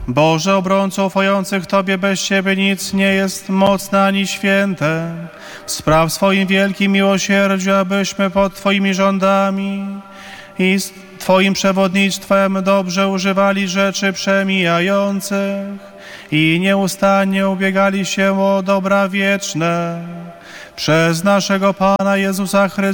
Boże, obrońco ufających Tobie, bez Ciebie nic nie jest mocne ani święte. Spraw w swoim wielkim miłosierdziu, abyśmy pod Twoimi rządami i z Twoim przewodnictwem dobrze używali rzeczy przemijających i nieustannie ubiegali się o dobra wieczne. Przez naszego Pana Jezusa Chrystusa,